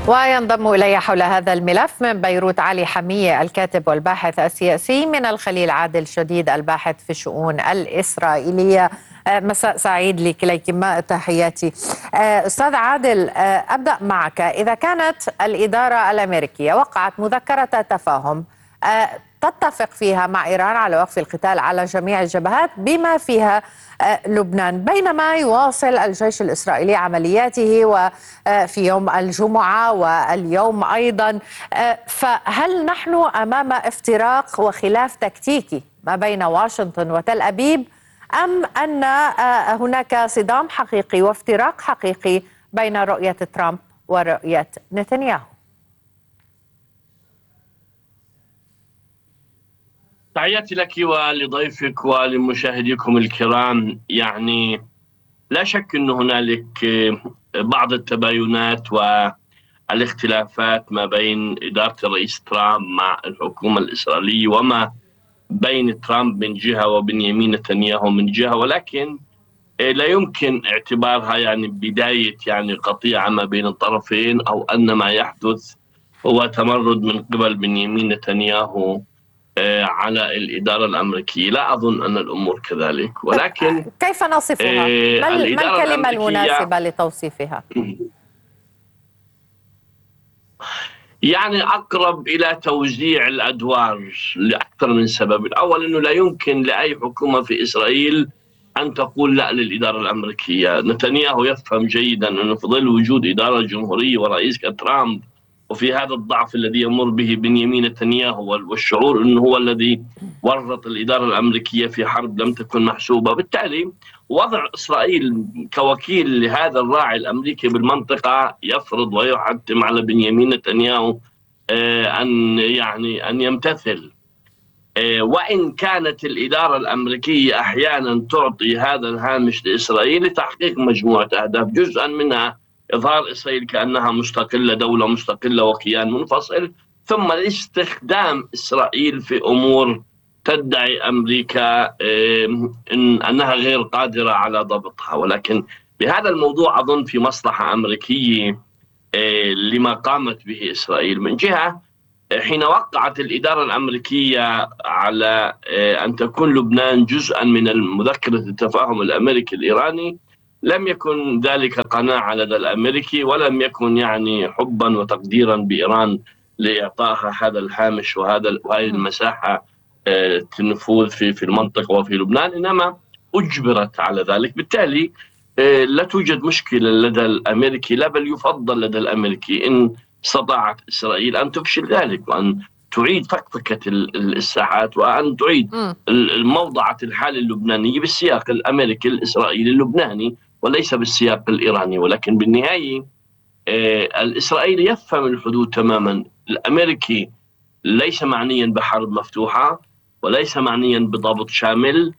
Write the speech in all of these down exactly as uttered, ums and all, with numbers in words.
وينضم إلي حول هذا الملف من بيروت علي حمية الكاتب والباحث السياسي، من الخليل عادل شديد الباحث في الشؤون الإسرائيلية. مساء سعيد لكليكما، تحياتي. أستاذ عادل، أبدأ معك. إذا كانت الإدارة الأمريكية وقعت مذكرة تفاهم تتفق فيها مع إيران على وقف القتال على جميع الجبهات بما فيها لبنان، بينما يواصل الجيش الإسرائيلي عملياته وفي يوم الجمعة واليوم أيضا، فهل نحن أمام افتراق وخلاف تكتيكي ما بين واشنطن وتل أبيب، أم أن هناك صدام حقيقي وافتراق حقيقي بين رؤية ترامب ورؤية نتنياهو؟ تحياتي لك ولضيفك ولمشاهديكم الكرام. يعني لا شك أن هنالك بعض التباينات والاختلافات ما بين إدارة الرئيس ترامب مع الحكومة الإسرائيلية، وما بين ترامب من جهة وبنيامين نتنياهو من جهة، ولكن لا يمكن اعتبارها يعني بداية يعني قطيعة ما بين الطرفين، أو أن ما يحدث هو تمرد من قبل بنيامين نتنياهو على الإدارة الأمريكية. لا أظن أن الأمور كذلك، ولكن كيف نصفها؟ ما الكلمة المناسبة لتوصيفها؟ يعني أقرب إلى توزيع الأدوار لأكثر من سبب. الأول أنه لا يمكن لأي حكومة في إسرائيل أن تقول لا للإدارة الأمريكية. نتنياهو يفهم جيدا أنه في ظل وجود إدارة جمهورية ورئيس كترامب، وفي هذا الضعف الذي يمر به بنيامين نتنياهو والشعور أنه هو الذي ورط الإدارة الأمريكية في حرب لم تكن محسوبة، بالتالي وضع إسرائيل كوكيل لهذا الراعي الأمريكي بالمنطقة يفرض ويحتم على بنيامين نتنياهو أن يعني أن يمتثل. وإن كانت الإدارة الأمريكية أحيانا تعطي هذا الهامش لإسرائيل لتحقيق مجموعة أهداف، جزءا منها إظهار إسرائيل كأنها مستقلة، دولة مستقلة وكيان منفصل، ثم استخدام إسرائيل في أمور تدعي أمريكا إن أنها غير قادرة على ضبطها. ولكن بهذا الموضوع أظن في مصلحة أمريكية لما قامت به إسرائيل. من جهة، حين وقعت الإدارة الأمريكية على أن تكون لبنان جزءا من مذكرة التفاهم الأمريكي الإيراني، لم يكن ذلك قناعة لدى الأمريكي، ولم يكن يعني حبا وتقديرا بإيران لإعطائها هذا الهامش وهذا وهذه المساحة النفوذ في في المنطقة وفي لبنان، إنما أجبرت على ذلك. بالتالي لا توجد مشكلة لدى الأمريكي، لا بل يفضل لدى الأمريكي إن استطاعت إسرائيل أن تفشل ذلك، وأن تعيد فكفكة الساحات، وأن تعيد موضعة الحالة اللبنانية بالسياق الأمريكي الإسرائيلي اللبناني وليس بالسياق الإيراني. ولكن بالنهاية الإسرائيلي يفهم الحدود تماما. الأمريكي ليس معنيا بحرب مفتوحة، وليس معنيا بضبط شامل،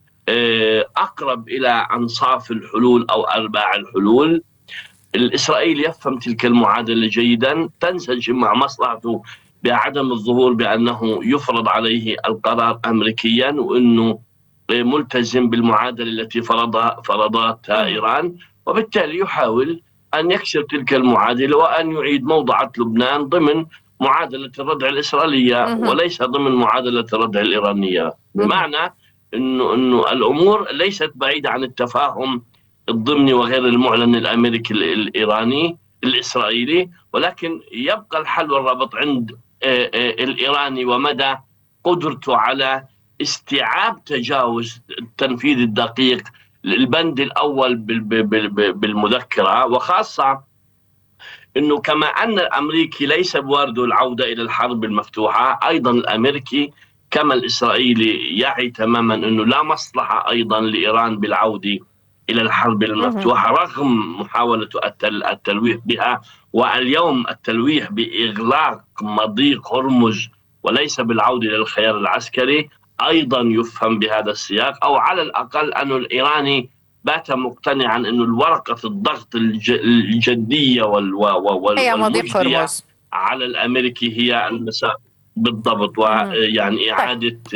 أقرب إلى أنصاف الحلول أو أرباع الحلول. الإسرائيلي يفهم تلك المعادلة جيدا، تنسجم مع مصلحته بعدم الظهور بأنه يفرض عليه القرار أمريكيا، وأنه ملتزم بالمعادلة التي فرضها فرضتها إيران، وبالتالي يحاول أن يكسر تلك المعادلة وأن يعيد موضعة لبنان ضمن معادلة الردع الإسرائيلية وليس ضمن معادلة الردع الإيرانية. بمعنى أنه, إنه الأمور ليست بعيدة عن التفاهم الضمني وغير المعلن الأمريكي الإيراني الإسرائيلي، ولكن يبقى الحل والربط عند الإيراني ومدى قدرته على استيعاب تجاوز التنفيذ الدقيق للبند الأول بالمذكرة. وخاصة أنه كما أن الأمريكي ليس بوارده العودة إلى الحرب المفتوحة، أيضا الأمريكي كما الإسرائيلي يعي تماما أنه لا مصلحة أيضا لإيران بالعودة إلى الحرب المفتوحة رغم محاولة التلويح بها. واليوم التلويح بإغلاق مضيق هرمز وليس بالعودة إلى الخيار العسكري أيضا يفهم بهذا السياق، أو على الأقل أن الإيراني بات مقتنعا أن الورقة الضغط الجدية والمجدية على الأمريكي هي المساء بالضبط، ويعني إعادة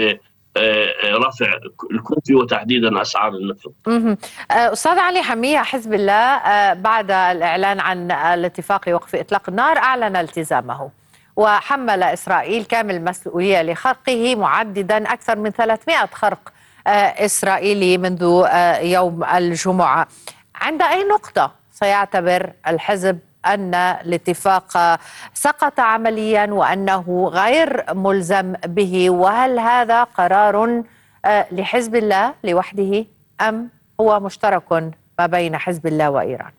رفع الكوفي وتحديدا أسعار النفط. أستاذ علي حمية، حزب الله بعد الإعلان عن الاتفاق لوقف إطلاق النار أعلن التزامه وحمل إسرائيل كامل المسؤولية لخرقه، معددا أكثر من ثلاثمائة خرق إسرائيلي منذ يوم الجمعة. عند أي نقطة سيعتبر الحزب أن الاتفاق سقط عمليا وأنه غير ملزم به؟ وهل هذا قرار لحزب الله لوحده أم هو مشترك ما بين حزب الله وإيران؟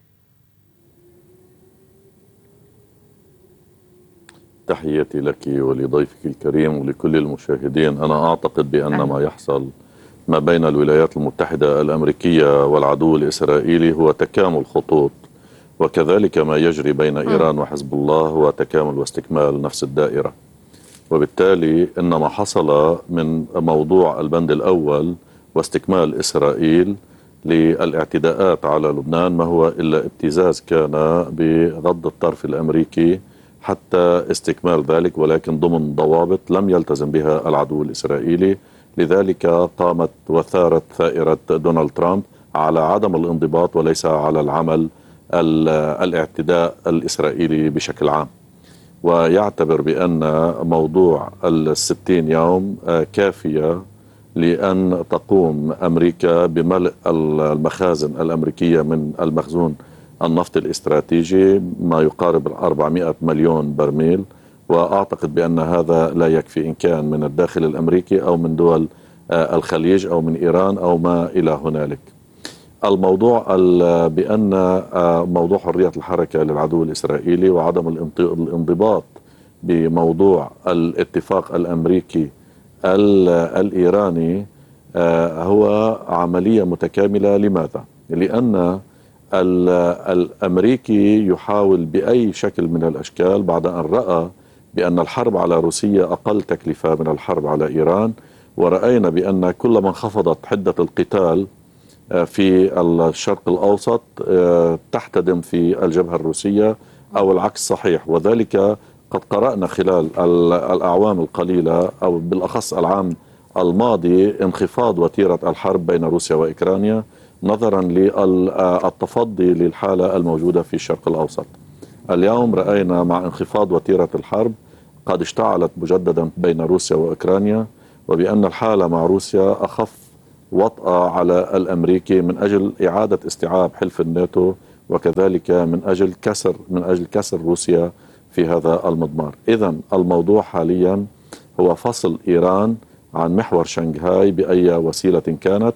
تحياتي لك ولضيفك الكريم ولكل المشاهدين. أنا أعتقد بأن ما يحصل ما بين الولايات المتحدة الأمريكية والعدو الإسرائيلي هو تكامل خطوط، وكذلك ما يجري بين إيران وحزب الله هو تكامل واستكمال نفس الدائرة. وبالتالي إن ما حصل من موضوع البند الأول واستكمال إسرائيل للاعتداءات على لبنان ما هو إلا ابتزاز كان بغض الطرف الأمريكي حتى استكمال ذلك، ولكن ضمن ضوابط لم يلتزم بها العدو الإسرائيلي. لذلك قامت وثارت ثائرة دونالد ترامب على عدم الانضباط وليس على العمل الاعتداء الإسرائيلي بشكل عام، ويعتبر بأن موضوع الستين يوم كافية لأن تقوم أمريكا بملء المخازن الأمريكية من المخزون النفط الاستراتيجي ما يقارب أربعمائة مليون برميل. وأعتقد بأن هذا لا يكفي إن كان من الداخل الأمريكي أو من دول الخليج أو من إيران أو ما إلى هنالك. الموضوع بأن موضوع حرية الحركة للعدو الإسرائيلي وعدم الانضباط بموضوع الاتفاق الأمريكي الإيراني هو عملية متكاملة. لماذا؟ لأن الأمريكي يحاول بأي شكل من الأشكال بعد أن رأى بأن الحرب على روسيا أقل تكلفة من الحرب على إيران، ورأينا بأن كلما انخفضت حدة القتال في الشرق الأوسط تحتدم في الجبهة الروسية أو العكس صحيح. وذلك قد قرأنا خلال الأعوام القليلة أو بالأخص العام الماضي انخفاض وتيرة الحرب بين روسيا وأوكرانيا نظرا للتفضي للحالة الموجودة في الشرق الأوسط. اليوم رأينا مع انخفاض وتيرة الحرب قد اشتعلت مجددا بين روسيا وأوكرانيا، وبأن الحالة مع روسيا أخف وطأة على الأمريكي من أجل إعادة استيعاب حلف الناتو، وكذلك من أجل كسر من أجل كسر روسيا في هذا المضمار. إذن الموضوع حاليا هو فصل إيران عن محور شنغهاي بأي وسيلة كانت،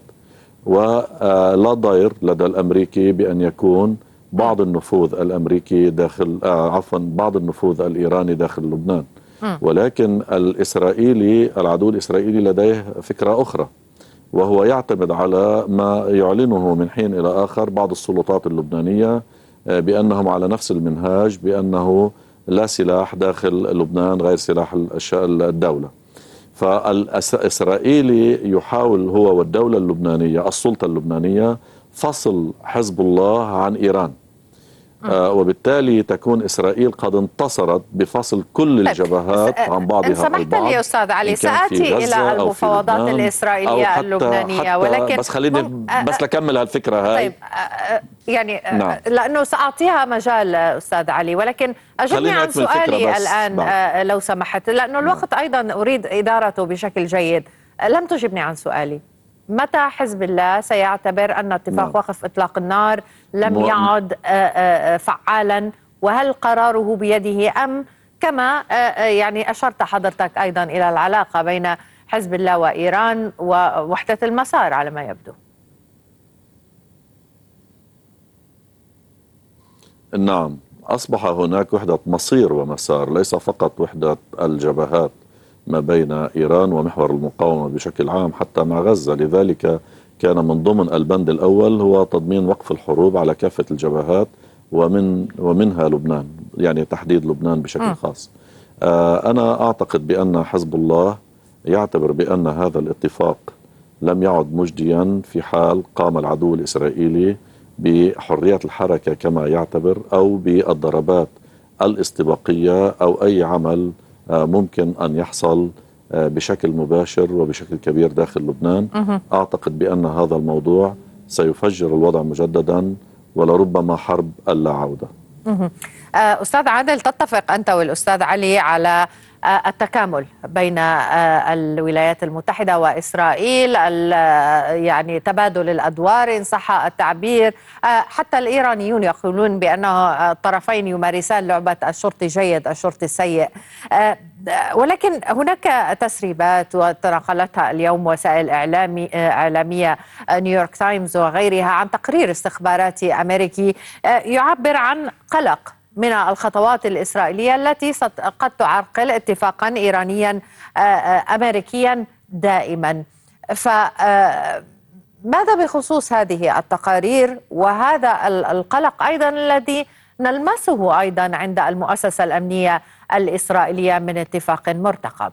ولا ضير لدى الأمريكي بأن يكون بعض النفوذ الأمريكي داخل آه عفوا بعض النفوذ الإيراني داخل لبنان. ولكن الإسرائيلي العدو الإسرائيلي لديه فكرة أخرى، وهو يعتمد على ما يعلنه من حين إلى آخر بعض السلطات اللبنانية بأنهم على نفس المنهاج، بأنه لا سلاح داخل لبنان غير سلاح الدولة. فالإسرائيلي يحاول هو والدولة اللبنانية السلطة اللبنانية فصل حزب الله عن إيران، آه وبالتالي تكون إسرائيل قد انتصرت بفصل كل الجبهات عن بعضها البعض. سمحت لي يا أستاذ علي، سآتي إلى المفاوضات الإسرائيلية حتى اللبنانية، حتى ولكن بس خليني بس لكمل هالفكرة هاي. طيب يعني نعم. لأنه سأعطيها مجال أستاذ علي، ولكن أجبني عن سؤالي الآن بعد. لو سمحت، لأنه الوقت نعم. أيضا أريد إدارته بشكل جيد. لم تجبني عن سؤالي، متى حزب الله سيعتبر أن اتفاق نعم. وقف إطلاق النار لم م... يعد فعالا، وهل قراره بيده أم كما يعني أشرت حضرتك أيضا إلى العلاقة بين حزب الله وإيران ووحدة المسار على ما يبدو؟ نعم، أصبح هناك وحدة مصير ومسار، ليس فقط وحدة الجبهات ما بين إيران ومحور المقاومة بشكل عام حتى مع غزة. لذلك كان من ضمن البند الأول هو تضمين وقف الحروب على كافة الجبهات ومن ومنها لبنان، يعني تحديد لبنان بشكل خاص. آه أنا أعتقد بأن حزب الله يعتبر بأن هذا الاتفاق لم يعد مجديا في حال قام العدو الإسرائيلي بحرية الحركة كما يعتبر، أو بالضربات الاستباقية، أو أي عمل ممكن أن يحصل بشكل مباشر وبشكل كبير داخل لبنان. أعتقد بأن هذا الموضوع سيفجر الوضع مجددا ولربما حرب اللا عودة. أستاذ عادل، تتفق أنت والأستاذ علي على التكامل بين الولايات المتحدة وإسرائيل، يعني تبادل الأدوار إن صح التعبير؟ حتى الإيرانيون يقولون بأن الطرفين يمارسان لعبة الشرطي جيد الشرطي سيء، ولكن هناك تسريبات وتناقلتها اليوم وسائل إعلامي إعلامية نيويورك تايمز وغيرها عن تقرير استخباراتي أمريكي يعبر عن قلق من الخطوات الإسرائيلية التي قد تعرقل اتفاقا إيرانيا أمريكيا دائما. فماذا بخصوص هذه التقارير وهذا القلق أيضا الذي نلمسه أيضا عند المؤسسة الأمنية الإسرائيلية من اتفاق مرتقب؟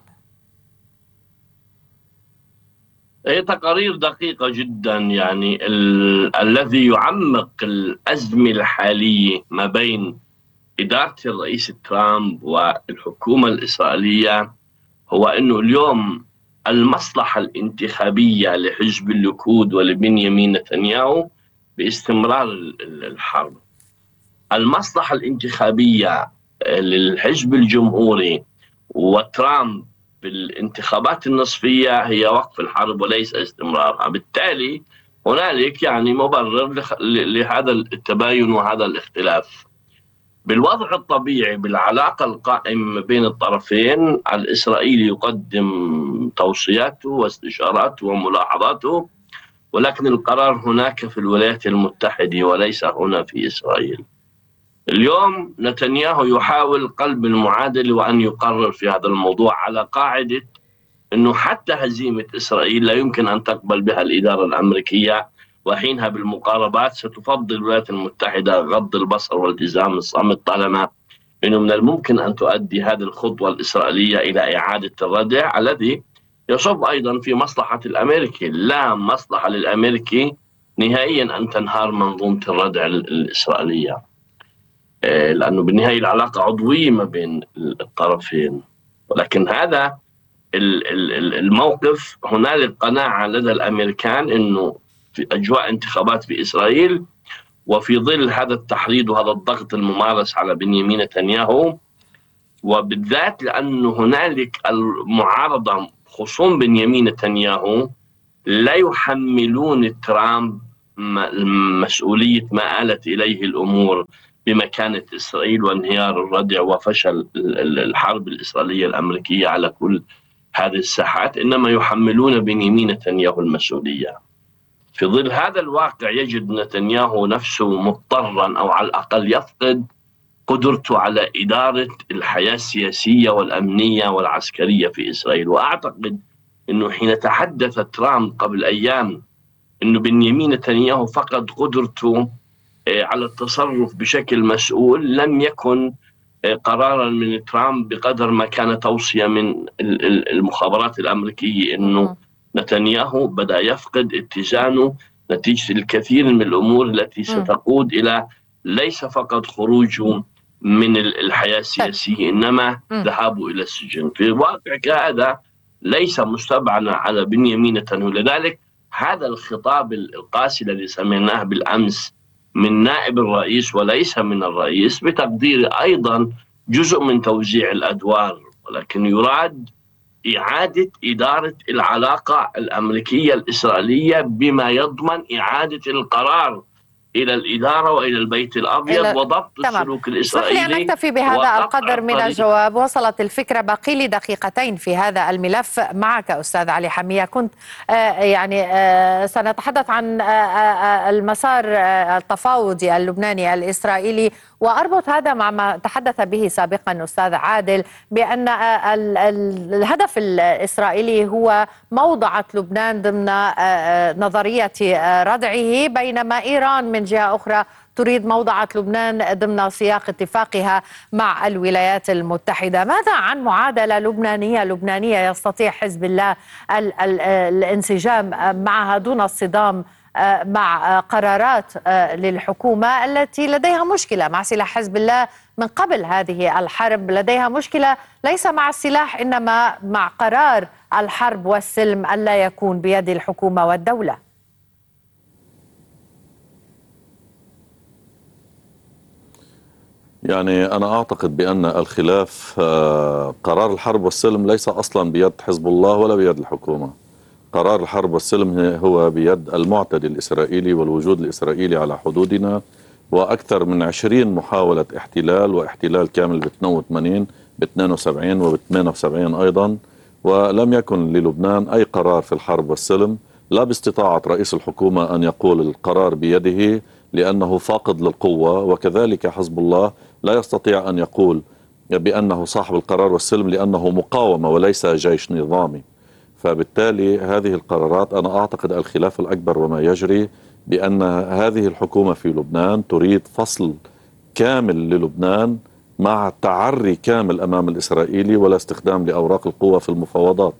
هي تقارير دقيقة جدا، يعني ال- الذي يعمق الأزمة الحالية ما بين إدارة الرئيس ترامب والحكومة الإسرائيلية هو أنه اليوم المصلحة الانتخابية لحزب الليكود ولبنيامين نتنياهو باستمرار الحرب. المصلحة الانتخابية للحزب الجمهوري وترامب بالانتخابات النصفية هي وقف الحرب وليس استمرارها. بالتالي هنالك يعني مبرر لهذا التباين وهذا الاختلاف. بالوضع الطبيعي بالعلاقة القائمة بين الطرفين، الإسرائيلي يقدم توصياته واستشاراته وملاحظاته، ولكن القرار هناك في الولايات المتحدة وليس هنا في إسرائيل. اليوم نتنياهو يحاول قلب المعادلة وأن يقرر في هذا الموضوع على قاعدة أنه حتى هزيمة إسرائيل لا يمكن أن تقبل بها الإدارة الأمريكية، وحينها بالمقاربات ستفضل الولايات المتحدة غض البصر والتزام الصمت طالما أنه من الممكن أن تؤدي هذه الخطوة الإسرائيلية إلى إعادة الردع الذي يصب أيضا في مصلحة الأمريكي. لا مصلحة للأمريكي نهائيا أن تنهار منظومة الردع الإسرائيلية، لأنه بالنهاية العلاقة عضوية ما بين الطرفين. ولكن هذا الموقف هنالك قناعة لدى الأمريكان أنه في أجواء انتخابات في إسرائيل وفي ظل هذا التحريض وهذا الضغط الممارس على بنيامين نتنياهو، وبالذات لأنه هنالك المعارضة خصوم بنيامين نتنياهو لا يحملون ترامب مسؤولية ما آلت إليه الأمور بمكانة إسرائيل وانهيار الردع وفشل الحرب الإسرائيلية الأمريكية على كل هذه الساحات، إنما يحملون بنيامين نتنياهو المسؤولية. في ظل هذا الواقع يجد نتنياهو نفسه مضطرا أو على الأقل يفقد قدرته على إدارة الحياة السياسية والأمنية والعسكرية في إسرائيل. وأعتقد أنه حين تحدث ترامب قبل أيام أنه بنيامين نتنياهو فقد قدرته على التصرف بشكل مسؤول، لم يكن قرارا من ترامب بقدر ما كان توصية من المخابرات الأمريكية أنه نتنياهو بدأ يفقد اتزانه نتيجة الكثير من الأمور التي ستقود إلى ليس فقط خروجه من الحياة السياسية إنما ذهابه إلى السجن. في واقع كهذا ليس مستبعدا على بنيامين نتنياهو. لذلك هذا الخطاب القاسي الذي سمعناه بالأمس من نائب الرئيس وليس من الرئيس بتقدير أيضا جزء من توزيع الأدوار، ولكن يراد إعادة إدارة العلاقة الأمريكية الإسرائيلية بما يضمن إعادة القرار إلى الإدارة وإلى البيت الأبيض وضبط السلوك الإسرائيلي. اسمح لي أن نكتفي بهذا القدر من الجواب. وصلت الفكرة. باقي لي دقيقتين في هذا الملف معك أستاذ علي حمية. كنت آه يعني آه سنتحدث عن آه آه المسار آه التفاوضي اللبناني الإسرائيلي، وأربط هذا مع ما تحدث به سابقا أستاذ عادل بأن آه الهدف الإسرائيلي هو موضعة لبنان ضمن آه نظرية آه ردعه، بينما إيران من جهة أخرى تريد موضعة لبنان ضمن سياق اتفاقها مع الولايات المتحدة. ماذا عن معادلة لبنانية لبنانية يستطيع حزب الله ال ال الانسجام معها دون الصدام مع قرارات للحكومة التي لديها مشكلة مع سلاح حزب الله من قبل هذه الحرب، لديها مشكلة ليس مع السلاح إنما مع قرار الحرب والسلم ألا يكون بيد الحكومة والدولة؟ يعني أنا أعتقد بأن الخلاف قرار الحرب والسلم ليس أصلا بيد حزب الله ولا بيد الحكومة. قرار الحرب والسلم هو بيد المعتدي الإسرائيلي والوجود الإسرائيلي على حدودنا، وأكثر من عشرين محاولة احتلال واحتلال كامل ب اثنين وثمانين ب اثنين وسبعين وب ثمانية وسبعين أيضا، ولم يكن للبنان أي قرار في الحرب والسلم، لا باستطاعة رئيس الحكومة أن يقول القرار بيده لأنه فاقد للقوة، وكذلك حزب الله لا يستطيع أن يقول بأنه صاحب القرار والسلم لأنه مقاومة وليس جيش نظامي. فبالتالي هذه القرارات أنا أعتقد الخلاف الأكبر وما يجري بأن هذه الحكومة في لبنان تريد فصل كامل للبنان مع تعري كامل أمام الإسرائيلي ولا استخدام لأوراق القوة في المفاوضات.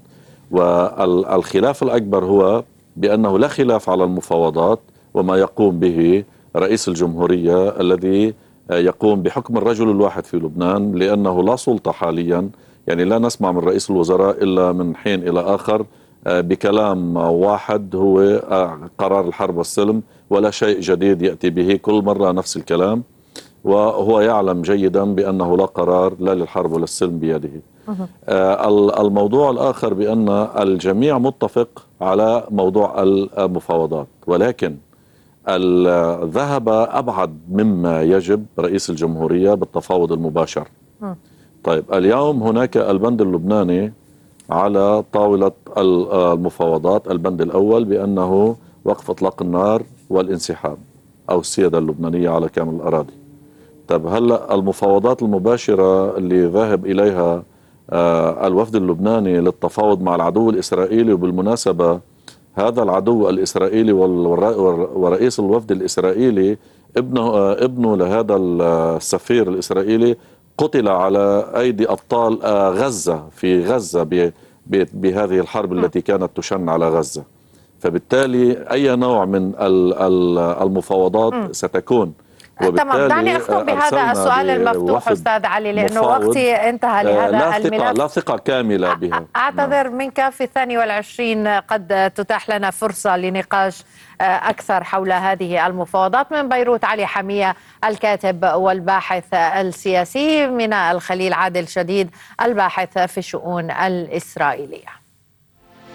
والخلاف الأكبر هو بأنه لا خلاف على المفاوضات وما يقوم به رئيس الجمهورية الذي يقوم بحكم الرجل الواحد في لبنان، لأنه لا سلطة حاليا، يعني لا نسمع من رئيس الوزراء إلا من حين إلى آخر بكلام واحد هو قرار الحرب والسلم، ولا شيء جديد يأتي به، كل مرة نفس الكلام، وهو يعلم جيدا بأنه لا قرار لا للحرب ولا السلم بيده. الموضوع الآخر بأن الجميع متفق على موضوع المفاوضات، ولكن ذهب أبعد مما يجب رئيس الجمهورية بالتفاوض المباشر. طيب اليوم هناك البند اللبناني على طاولة المفاوضات، البند الأول بأنه وقف إطلاق النار والانسحاب أو السيادة اللبنانية على كامل الأراضي. طيب هلأ المفاوضات المباشرة اللي ذاهب إليها الوفد اللبناني للتفاوض مع العدو الإسرائيلي، وبالمناسبة هذا العدو الإسرائيلي ورئيس الوفد الإسرائيلي ابنه ابنه لهذا السفير الإسرائيلي قتل على أيدي أبطال غزة في غزة بهذه الحرب التي كانت تشن على غزة. فبالتالي أي نوع من المفاوضات ستكون. تمام، دعني أختم بهذا السؤال المفتوح أستاذ علي لأنه وقتي انتهى لهذا لا الملف. ثقة لا ثقة كاملة بها. أعتذر منك، في الثاني والعشرين قد تتاح لنا فرصة لنقاش أكثر حول هذه المفاوضات. من بيروت علي حمية الكاتب والباحث السياسي، من الخليل عادل شديد الباحث في الشؤون الإسرائيلية.